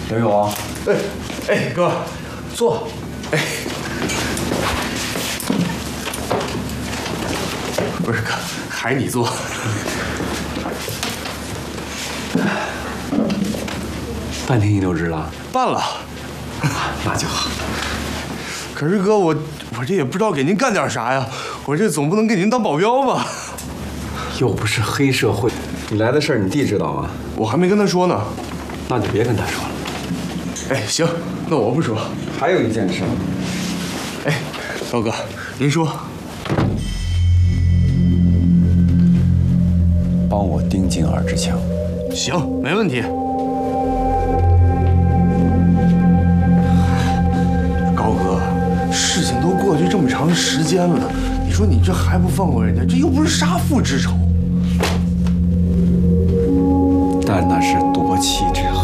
刘勇， 哎，哥，坐。哎，不是哥，还是你坐。 半天你留职了？ 办了。 那就好。 可是哥，我这也不知道给您干点啥呀，我这总不能给您当保镖吧？ 又不是黑社会，你来的事儿你弟知道吗？ 我还没跟他说呢。 那就别跟他说了。 哎，行，那我不说。 还有一件事。 哎，高哥，您说。 帮我盯紧尔之强。 行，没问题。高哥，事情都过去这么长时间了，你说你这还不放过人家，这又不是杀父之仇。 但那是夺妻之